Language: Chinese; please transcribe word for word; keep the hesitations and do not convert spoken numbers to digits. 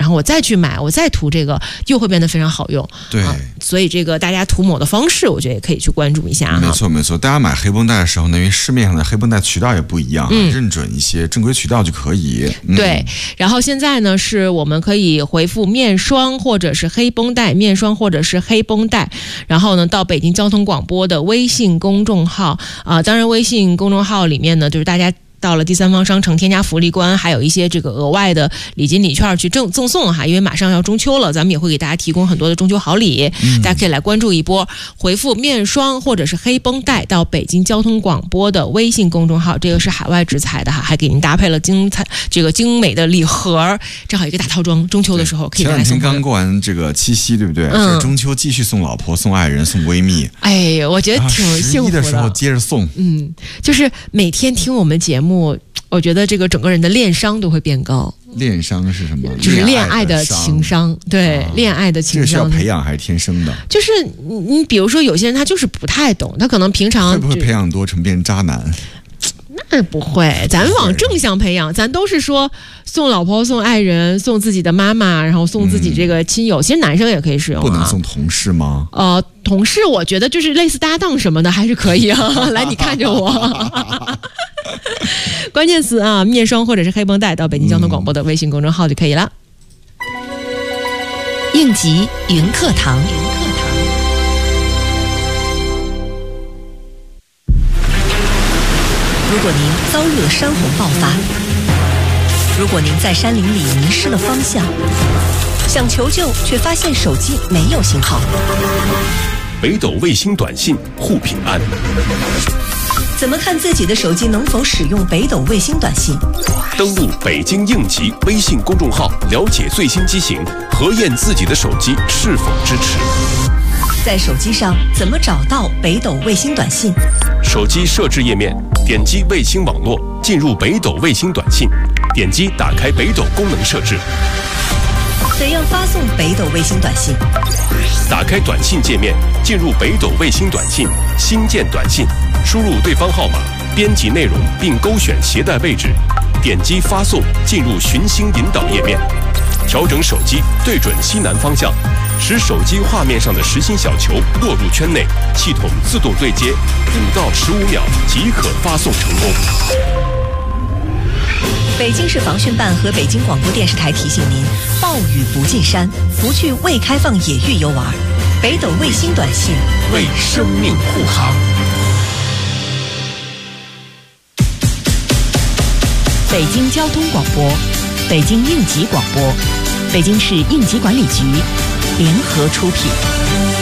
后我再去买，我再涂这个，又会变得非常好用。 对、 啊，所以这个大家涂抹的方式，我觉得也可以去关注一下。 没错没错，大家买黑绷带的时候呢，因为市面上的黑绷带渠道也不一样，嗯、认准一些正规渠道就可以。嗯、 对，然后现在呢，是我们可以回复面霜或者是黑绷带，面霜或者是黑绷带，然后呢到北京交通广播的微信公众号啊、呃，当然微信公众号里面呢，就是大家到了第三方商城添加福利关，还有一些这个额外的礼金礼券去赠赠送哈，因为马上要中秋了，咱们也会给大家提供很多的中秋好礼，嗯、大家可以来关注一波，回复面霜或者是黑绷带到北京交通广播的微信公众号，这个是海外直采的哈，还给您搭配了精彩这个精美的礼盒，正好一个大套装，中秋的时候可以来送。 前两天刚过完这个七夕，对不对？嗯，这中秋继续送老婆、送爱人、送闺蜜。 哎，我觉得挺幸福的。 十一的时候接着送， 嗯，就是每天听我们节目。我觉得这个整个人的恋商都会变高。 恋商是什么？ 就是恋爱的情商，对，啊、恋爱的情商。 这是要培养还是天生的？ 就是你比如说有些人他就是不太懂，他可能平常会不会培养多成变成渣男？ 那不会，咱往正向培养，咱都是说送老婆、送爱人、送自己的妈妈，然后送自己这个亲友。嗯、其实男生也可以使用、啊， 不能送同事吗？ 呃，同事我觉得就是类似搭档什么的还是可以啊。来，你看着我。关键词啊，面霜或者是黑绷带，到北京交通广播的微信公众号就可以了。 应急云课堂。如果您遭遇了山洪爆发，如果您在山林里迷失了方向，想求救却发现手机没有信号， 北斗卫星短信护平安。 怎么看自己的手机能否使用北斗卫星短信？ 登录北京应急微信公众号，了解最新机型，核验自己的手机是否支持。 在手机上怎么找到北斗卫星短信？ 手机设置页面，点击卫星网络，进入北斗卫星短信，点击打开北斗功能设置。 怎样发送北斗卫星短信？ 打开短信界面，进入北斗卫星短信，新建短信，输入对方号码，编辑内容并勾选携带位置，点击发送，进入寻星引导页面，调整手机对准西南方向，使手机画面上的实心小球落入圈内，系统自动对接，五到十五秒即可发送成功。 北京市防汛办和北京广播电视台提醒您：暴雨不进山，不去未开放野域游玩。北斗卫星短信为生命护航。 北京交通广播，北京应急广播，北京市应急管理局联合出品。